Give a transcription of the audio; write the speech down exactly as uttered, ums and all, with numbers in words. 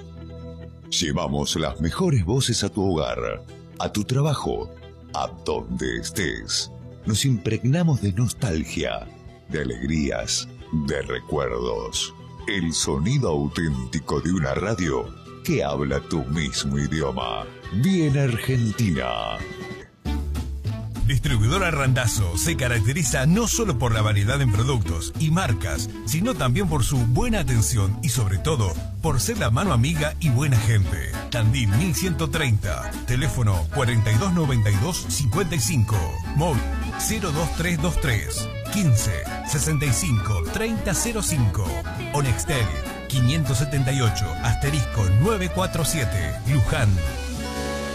Llevamos las mejores voces a tu hogar, a tu trabajo, a donde estés. Nos impregnamos de nostalgia, de alegrías, de recuerdos. El sonido auténtico de una radio que habla tu mismo idioma. Bien Argentina. Distribuidora Randazzo se caracteriza no solo por la variedad en productos y marcas, sino también por su buena atención y sobre todo por ser la mano amiga y buena gente. Tandil mil ciento treinta, teléfono cuarenta y dos noventa y dos cincuenta y cinco, móvil cero dos tres dos tres quince sesenta y cinco treinta cero cinco, Onextel quinientos setenta y ocho asterisco novecientos cuarenta y siete, Luján.